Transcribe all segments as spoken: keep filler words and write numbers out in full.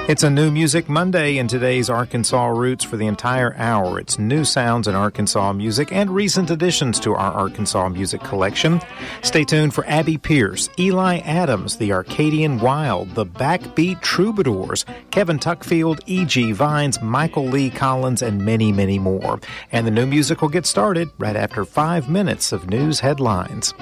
It's a New Music Monday in today's Arkansas Roots. For the entire hour, it's new sounds in Arkansas music and recent additions to our Arkansas music collection. Stay tuned for Abby Pierce, Eli Adams, the Arcadian Wild, the Backbeat Troubadours, Kevin Tuckfield, E G Vines, Michael Lee Collins, and many, many more. And the new music will get started right after five minutes of news headlines.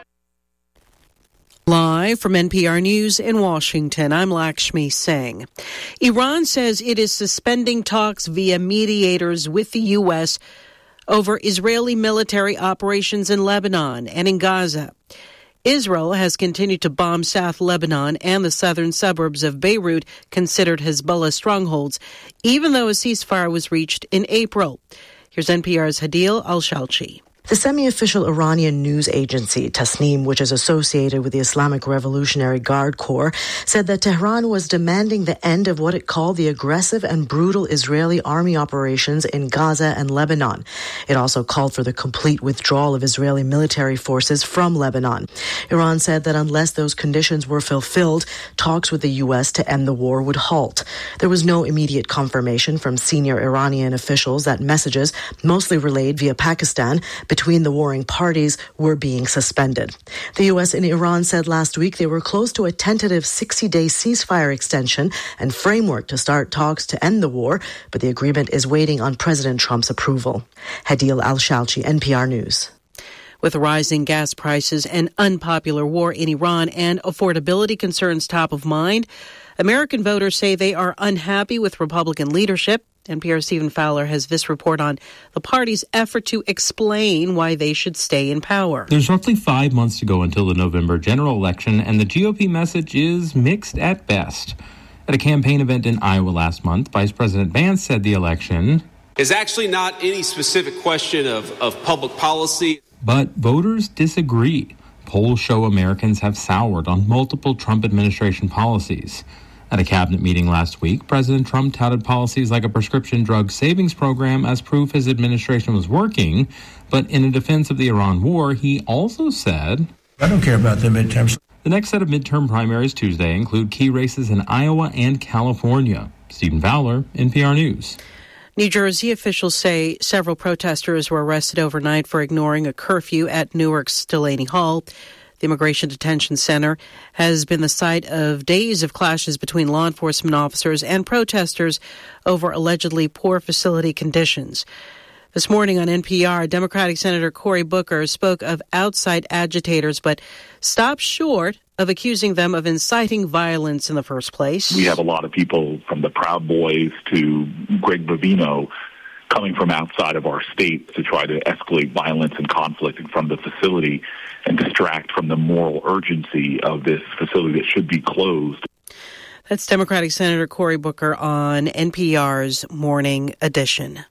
Live from N P R News in Washington, I'm Lakshmi Singh. Iran says it is suspending talks via mediators with the U S over Israeli military operations in Lebanon and in Gaza. Israel has continued to bomb South Lebanon and the southern suburbs of Beirut, considered Hezbollah strongholds, even though a ceasefire was reached in April. Here's N P R's Hadil Al-Shalchi. The semi-official Iranian news agency, Tasnim, which is associated with the Islamic Revolutionary Guard Corps, said that Tehran was demanding the end of what it called the aggressive and brutal Israeli army operations in Gaza and Lebanon. It also called for the complete withdrawal of Israeli military forces from Lebanon. Iran said that unless those conditions were fulfilled, talks with the U S to end the war would halt. There was no immediate confirmation from senior Iranian officials that messages, mostly relayed via Pakistan, between the warring parties were being suspended. The U S and Iran said last week they were close to a tentative sixty-day ceasefire extension and framework to start talks to end the war, but the agreement is waiting on President Trump's approval. Hadil Al-Shalchi, N P R News. With rising gas prices, an unpopular war in Iran, and affordability concerns top of mind, American voters say they are unhappy with Republican leadership. N P R's Stephen Fowler has this report on the party's effort to explain why they should stay in power. There's roughly five months to go until the November general election, and the G O P message is mixed at best. At a campaign event in Iowa last month, Vice President Vance said the election is actually not any specific question of, of public policy. But voters disagree. Polls show Americans have soured on multiple Trump administration policies. At a cabinet meeting last week, President Trump touted policies like a prescription drug savings program as proof his administration was working. But in a defense of the Iran war, he also said, I don't care about the midterms. The next set of midterm primaries Tuesday include key races in Iowa and California. Stephen Fowler, N P R News. New Jersey officials say several protesters were arrested overnight for ignoring a curfew at Newark's Delaney Hall. The Immigration Detention Center has been the site of days of clashes between law enforcement officers and protesters over allegedly poor facility conditions. This morning on N P R, Democratic Senator Cory Booker spoke of outside agitators, but stopped short of accusing them of inciting violence in the first place. We have a lot of people from the Proud Boys to Greg Bovino coming from outside of our state to try to escalate violence and conflict from the facility and distract from the moral urgency of this facility that should be closed. That's Democratic Senator Cory Booker on N P R's Morning Edition.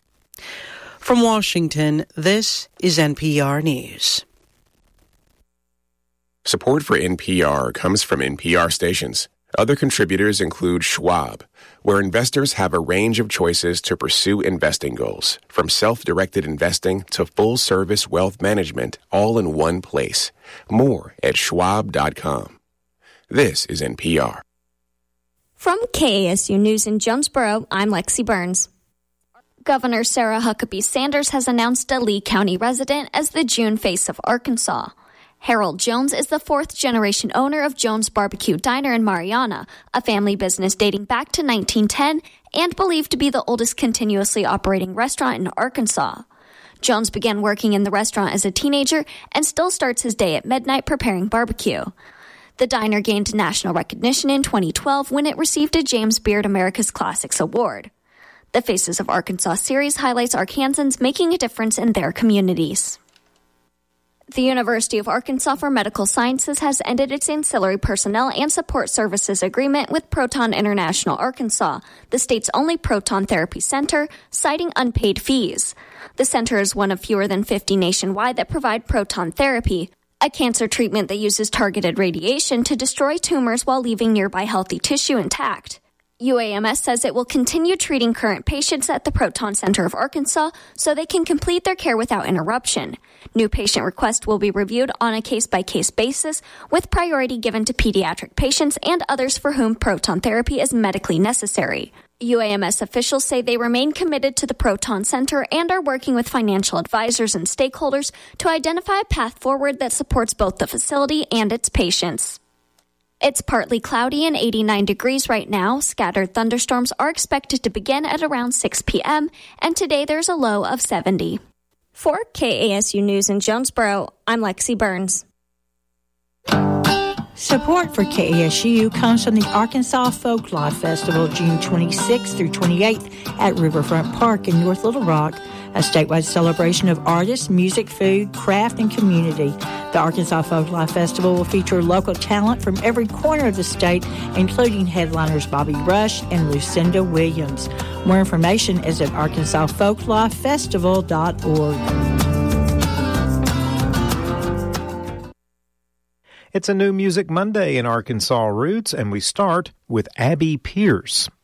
From Washington, this is N P R News. Support for N P R comes from N P R stations. Other contributors include Schwab, where investors have a range of choices to pursue investing goals, from self-directed investing to full-service wealth management, all in one place. More at schwab dot com. This is N P R. From K A S U News in Jonesboro, I'm Lexi Burns. Governor Sarah Huckabee Sanders has announced a Lee County resident as the June face of Arkansas. Harold Jones is the fourth-generation owner of Jones Barbecue Diner in Mariana, a family business dating back to nineteen ten and believed to be the oldest continuously operating restaurant in Arkansas. Jones began working in the restaurant as a teenager and still starts his day at midnight preparing barbecue. The diner gained national recognition in twenty twelve when it received a James Beard America's Classics Award. The Faces of Arkansas series highlights Arkansans making a difference in their communities. The University of Arkansas for Medical Sciences has ended its ancillary personnel and support services agreement with Proton International Arkansas, the state's only proton therapy center, citing unpaid fees. The center is one of fewer than fifty nationwide that provide proton therapy, a cancer treatment that uses targeted radiation to destroy tumors while leaving nearby healthy tissue intact. U A M S says it will continue treating current patients at the Proton Center of Arkansas so they can complete their care without interruption. New patient requests will be reviewed on a case-by-case basis, with priority given to pediatric patients and others for whom proton therapy is medically necessary. U A M S officials say they remain committed to the Proton Center and are working with financial advisors and stakeholders to identify a path forward that supports both the facility and its patients. It's partly cloudy and eighty-nine degrees right now. Scattered thunderstorms are expected to begin at around six p.m., and today there's a low of seventy. For K A S U News in Jonesboro, I'm Lexi Burns. Support for K A S U comes from the Arkansas Folklife Festival, June twenty-sixth through twenty-eighth at Riverfront Park in North Little Rock, a statewide celebration of artists, music, food, craft, and community. The Arkansas Folklife Festival will feature local talent from every corner of the state, including headliners Bobby Rush and Lucinda Williams. More information is at arkansas folklife festival dot org. It's a new Music Monday in Arkansas Roots, and we start with Abby Pierce.